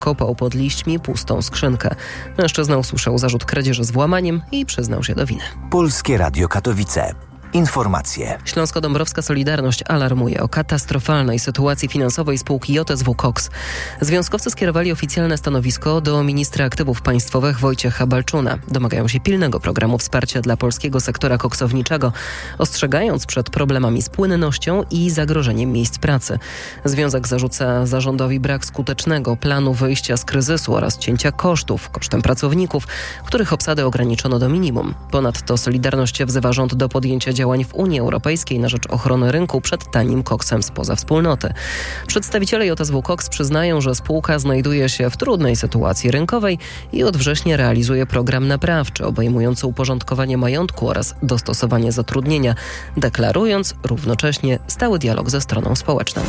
kopał pod liśćmi pustą skrzynkę. Mężczyzna usłyszał zarzut kradzieży z włamaniem i przyznał się do winy. Polskie Radio Katowice. Informacje. Śląsko-Dąbrowska Solidarność alarmuje o katastrofalnej sytuacji finansowej spółki JSW Koks. Związkowcy skierowali oficjalne stanowisko do ministra aktywów państwowych Wojciecha Balczuna. Domagają się pilnego programu wsparcia dla polskiego sektora koksowniczego, ostrzegając przed problemami z płynnością i zagrożeniem miejsc pracy. Związek zarzuca zarządowi brak skutecznego planu wyjścia z kryzysu oraz cięcia kosztów kosztem pracowników, których obsadę ograniczono do minimum. Ponadto Solidarność wzywa rząd do podjęcia działań w Unii Europejskiej na rzecz ochrony rynku przed tanim koksem spoza wspólnoty. Przedstawiciele JSW Koks przyznają, że spółka znajduje się w trudnej sytuacji rynkowej i od września realizuje program naprawczy obejmujący uporządkowanie majątku oraz dostosowanie zatrudnienia, deklarując równocześnie stały dialog ze stroną społeczną.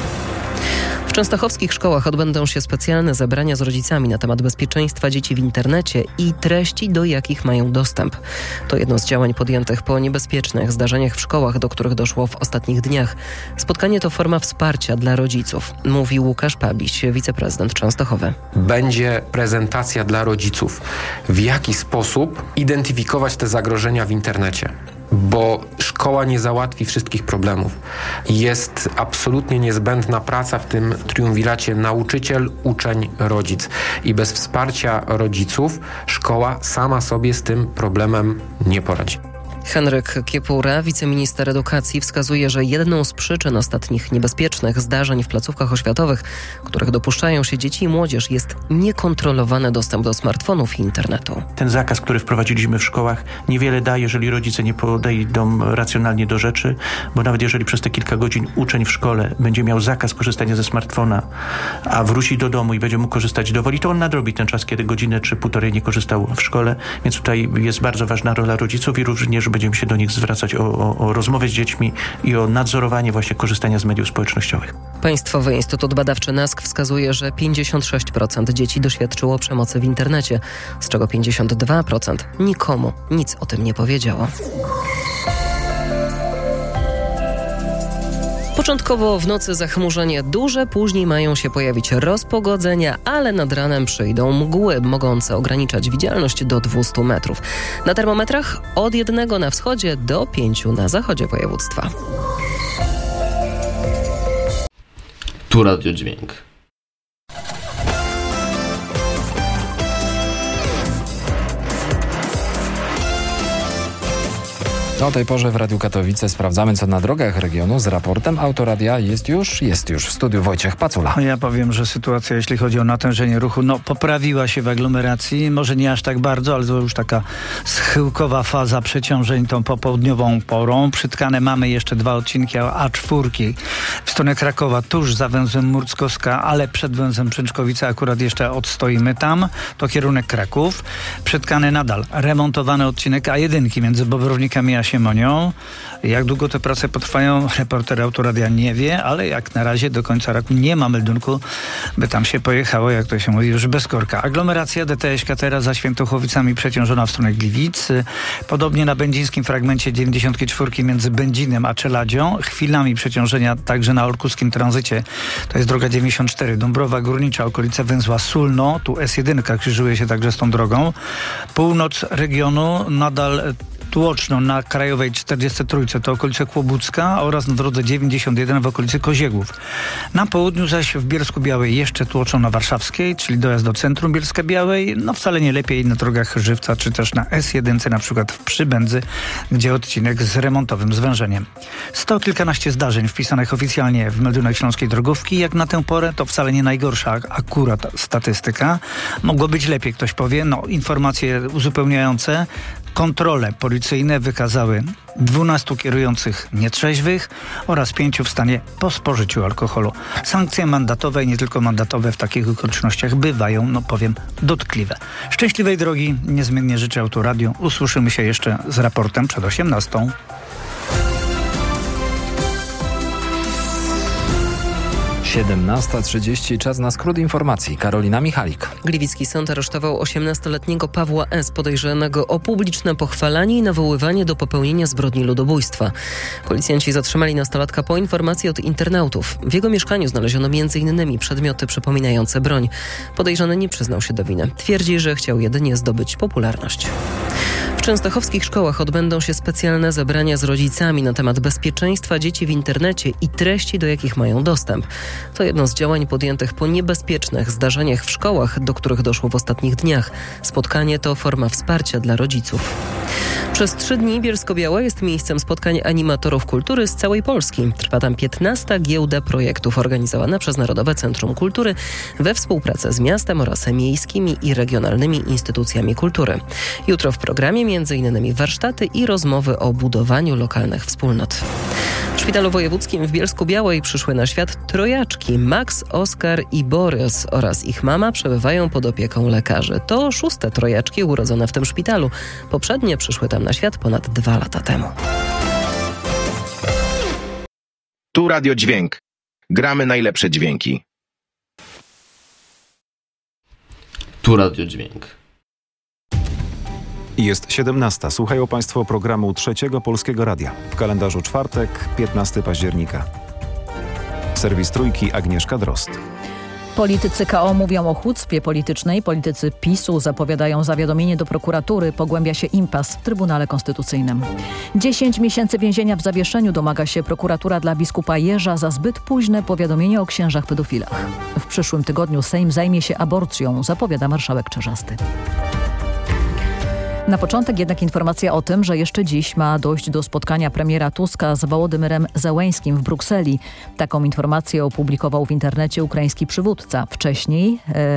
W częstochowskich szkołach odbędą się specjalne zebrania z rodzicami na temat bezpieczeństwa dzieci w internecie i treści, do jakich mają dostęp. To jedno z działań podjętych po niebezpiecznych zdarzeniach w szkołach, do których doszło w ostatnich dniach. Spotkanie to forma wsparcia dla rodziców, mówi Łukasz Pabiś, wiceprezydent Częstochowy. Będzie prezentacja dla rodziców, w jaki sposób identyfikować te zagrożenia w internecie. Bo szkoła nie załatwi wszystkich problemów. Jest absolutnie niezbędna praca w tym triumviracie nauczyciel, uczeń, rodzic. I bez wsparcia rodziców szkoła sama sobie z tym problemem nie poradzi. Henryk Kiepura, wiceminister edukacji, wskazuje, że jedną z przyczyn ostatnich niebezpiecznych zdarzeń w placówkach oświatowych, których dopuszczają się dzieci i młodzież, jest niekontrolowany dostęp do smartfonów i internetu. Ten zakaz, który wprowadziliśmy w szkołach, niewiele da, jeżeli rodzice nie podejdą racjonalnie do rzeczy, bo nawet jeżeli przez te kilka godzin uczeń w szkole będzie miał zakaz korzystania ze smartfona, a wróci do domu i będzie mógł korzystać dowoli, to on nadrobi ten czas, kiedy godzinę czy półtorej nie korzystał w szkole. Więc tutaj jest bardzo ważna rola rodziców i również będziemy się do nich zwracać o rozmowę z dziećmi i o nadzorowanie właśnie korzystania z mediów społecznościowych. Państwowy Instytut Badawczy NASK wskazuje, że 56% dzieci doświadczyło przemocy w internecie, z czego 52% nikomu nic o tym nie powiedziało. Początkowo w nocy zachmurzenie duże, później mają się pojawić rozpogodzenia, ale nad ranem przyjdą mgły mogące ograniczać widzialność do 200 metrów. Na termometrach od 1 na wschodzie do 5 na zachodzie województwa. Tu Radiodźwięk. O tej porze w Radiu Katowice sprawdzamy, co na drogach regionu. Z raportem Autoradia jest już w studiu Wojciech Pacula. Ja powiem, że sytuacja, jeśli chodzi o natężenie ruchu, poprawiła się w aglomeracji. Może nie aż tak bardzo, ale to już taka schyłkowa faza przeciążeń tą popołudniową porą. Przytkane mamy jeszcze 2 odcinki A4 w stronę Krakowa, tuż za węzłem Murckowska, ale przed węzłem Przęczkowice akurat jeszcze odstoimy tam. To kierunek Kraków. Przytkany nadal remontowany odcinek A1 między Bobrownikami a Siemonią. Jak długo te prace potrwają, reporter Autoradia nie wie, ale jak na razie do końca roku nie ma meldunku, by tam się pojechało, jak to się mówi, już bez korka. Aglomeracja DTŚ teraz za Świętochłowicami przeciążona w stronę Gliwic. Podobnie na będzińskim fragmencie 94 między Będzinem a Czeladzią. Chwilami przeciążenia także na olkuskim tranzycie. To jest droga 94, Dąbrowa Górnicza, okolice węzła Sulno. Tu S1 krzyżuje się także z tą drogą. Północ regionu nadal tłoczno na Krajowej 43, to okolice Kłobucka, oraz na drodze 91 w okolicy Koziegłów. Na południu zaś w Bielsku-Białej jeszcze tłoczą na Warszawskiej, czyli dojazd do centrum Bielska-Białej. Wcale nie lepiej na drogach Żywca, czy też na S1, na przykład w Przybędzy, gdzie odcinek z remontowym zwężeniem. 100 kilkanaście zdarzeń wpisanych oficjalnie w meldunek Śląskiej Drogówki. Jak na tę porę to wcale nie najgorsza akurat statystyka. Mogło być lepiej, ktoś powie. Informacje uzupełniające. Kontrole policyjne wykazały 12 kierujących nietrzeźwych oraz 5 w stanie po spożyciu alkoholu. Sankcje mandatowe i nie tylko mandatowe w takich okolicznościach bywają, powiem, dotkliwe. Szczęśliwej drogi niezmiennie życzę Autoradiu. Usłyszymy się jeszcze z raportem przed 18. 17:30, czas na skrót informacji. Karolina Michalik. Gliwicki sąd aresztował 18-letniego Pawła S., podejrzanego o publiczne pochwalanie i nawoływanie do popełnienia zbrodni ludobójstwa. Policjanci zatrzymali nastolatka po informacji od internautów. W jego mieszkaniu znaleziono m.in. przedmioty przypominające broń. Podejrzany nie przyznał się do winy. Twierdzi, że chciał jedynie zdobyć popularność. W częstochowskich szkołach odbędą się specjalne zebrania z rodzicami na temat bezpieczeństwa dzieci w internecie i treści, do jakich mają dostęp. To jedno z działań podjętych po niebezpiecznych zdarzeniach w szkołach, do których doszło w ostatnich dniach. Spotkanie to forma wsparcia dla rodziców. Przez 3 dni Bielsko-Biała jest miejscem spotkań animatorów kultury z całej Polski. Trwa tam 15. giełda projektów organizowana przez Narodowe Centrum Kultury we współpracy z miastem oraz miejskimi i regionalnymi instytucjami kultury. Jutro w programie m.in. warsztaty i rozmowy o budowaniu lokalnych wspólnot. W Szpitalu Wojewódzkim w Bielsku-Białej przyszły na świat trojaczki. Max, Oskar i Borys oraz ich mama przebywają pod opieką lekarzy. To 6. trojaczki urodzone w tym szpitalu. Poprzednie przyszły tam na świat ponad 2 lata temu. Tu Radio Dźwięk. Gramy najlepsze dźwięki. Tu Radio Dźwięk. Jest 17. Słuchają Państwo programu Trzeciego Polskiego Radia. W kalendarzu czwartek, 15 października. Serwis Trójki, Agnieszka Drozd. Politycy KO mówią o chucpie politycznej. Politycy PiS-u zapowiadają zawiadomienie do prokuratury. Pogłębia się impas w Trybunale Konstytucyjnym. 10 miesięcy więzienia w zawieszeniu domaga się prokuratura dla biskupa Jerza za zbyt późne powiadomienie o księżach pedofilach. W przyszłym tygodniu Sejm zajmie się aborcją, zapowiada marszałek Czerzasty. Na początek jednak informacja o tym, że jeszcze dziś ma dojść do spotkania premiera Tuska z Wołodymyrem Zełeńskim w Brukseli. Taką informację opublikował w internecie ukraiński przywódca. Wcześniej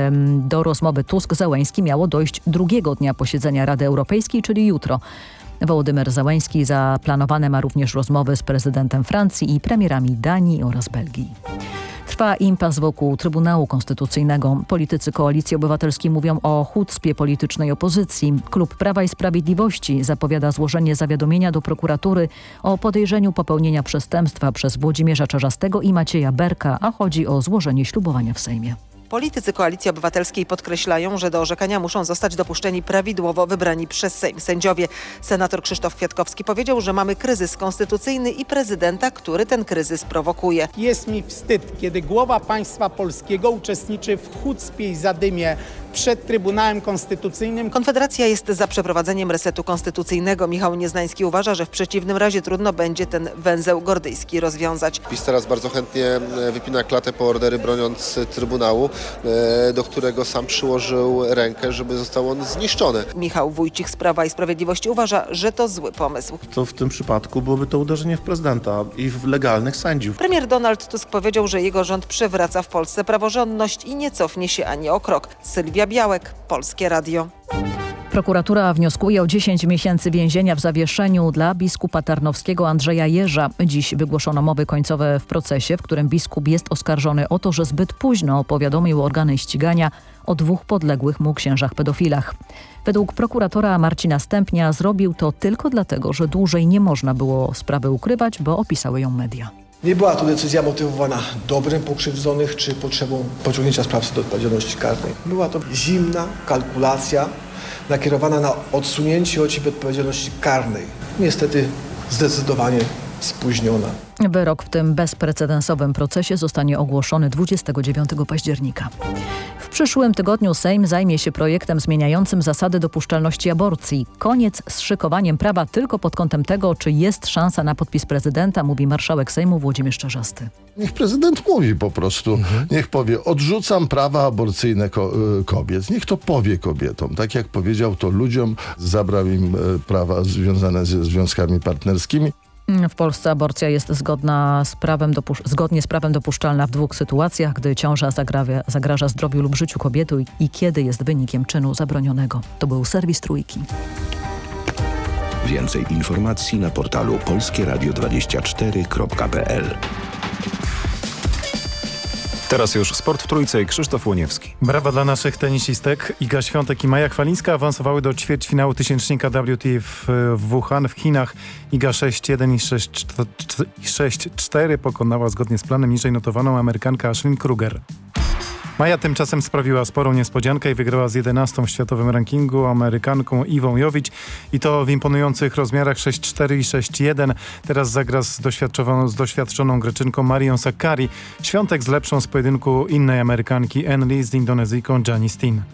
do rozmowy Tusk-Zełeński miało dojść drugiego dnia posiedzenia Rady Europejskiej, czyli jutro. Wołodymyr Zełeński zaplanowane ma również rozmowy z prezydentem Francji i premierami Danii oraz Belgii. Trwa impas wokół Trybunału Konstytucyjnego. Politycy Koalicji Obywatelskiej mówią o chucpie politycznej opozycji. Klub Prawa i Sprawiedliwości zapowiada złożenie zawiadomienia do prokuratury o podejrzeniu popełnienia przestępstwa przez Włodzimierza Czerzastego i Macieja Berka, a chodzi o złożenie ślubowania w Sejmie. Politycy Koalicji Obywatelskiej podkreślają, że do orzekania muszą zostać dopuszczeni prawidłowo wybrani przez Sejm sędziowie. Senator Krzysztof Kwiatkowski powiedział, że mamy kryzys konstytucyjny i prezydenta, który ten kryzys prowokuje. Jest mi wstyd, kiedy głowa państwa polskiego uczestniczy w chucpie i zadymie przed Trybunałem Konstytucyjnym. Konfederacja jest za przeprowadzeniem resetu konstytucyjnego. Michał Nieznański uważa, że w przeciwnym razie trudno będzie ten węzeł gordyjski rozwiązać. PiS teraz bardzo chętnie wypina klatę po ordery, broniąc Trybunału, do którego sam przyłożył rękę, żeby został on zniszczony. Michał Wójcik z Prawa i Sprawiedliwości uważa, że to zły pomysł. To w tym przypadku byłoby to uderzenie w prezydenta i w legalnych sędziów. Premier Donald Tusk powiedział, że jego rząd przywraca w Polsce praworządność i nie cofnie się ani o krok. Sylwia Białek, Polskie Radio. Prokuratura wnioskuje o 10 miesięcy więzienia w zawieszeniu dla biskupa tarnowskiego Andrzeja Jerza. Dziś wygłoszono mowy końcowe w procesie, w którym biskup jest oskarżony o to, że zbyt późno powiadomił organy ścigania o 2 podległych mu księżach pedofilach. Według prokuratora Marcina Stępnia zrobił to tylko dlatego, że dłużej nie można było sprawy ukrywać, bo opisały ją media. Nie była to decyzja motywowana dobrem pokrzywdzonych czy potrzebą pociągnięcia sprawcy do odpowiedzialności karnej. Była to zimna kalkulacja nakierowana na odsunięcie od siebie odpowiedzialności karnej. Niestety zdecydowanie spóźniona. Wyrok w tym bezprecedensowym procesie zostanie ogłoszony 29 października. W przyszłym tygodniu Sejm zajmie się projektem zmieniającym zasady dopuszczalności aborcji. Koniec z szykowaniem prawa tylko pod kątem tego, czy jest szansa na podpis prezydenta, mówi marszałek Sejmu Włodzimierz Czerzasty. Niech prezydent mówi po prostu. Niech powie, odrzucam prawa aborcyjne kobiet. Niech to powie kobietom. Tak jak powiedział to ludziom, zabrał im prawa związane ze związkami partnerskimi. W Polsce aborcja jest zgodnie z prawem dopuszczalna w 2 sytuacjach, gdy ciąża zagraża zdrowiu lub życiu kobiety i kiedy jest wynikiem czynu zabronionego. To był serwis Trójki. Więcej informacji na portalu polskieradio24.pl. Teraz już sport w Trójce i Krzysztof Łoniewski. Brawa dla naszych tenisistek. Iga Świątek i Maja Chwalińska awansowały do ćwierćfinału tysięcznika WTA w Wuhan w Chinach. Iga 6-1 i 6-4 pokonała zgodnie z planem niżej notowaną Amerykankę Ashlyn Kruger. Maja tymczasem sprawiła sporą niespodziankę i wygrała z 11 w światowym rankingu Amerykanką Iwą Jovic i to w imponujących rozmiarach 6-4 i 6-1. Teraz zagra z doświadczoną Greczynką Marią Sakkari. Świątek z lepszą z pojedynku innej Amerykanki Ann Lee z Indonezyjką Gianni Stin.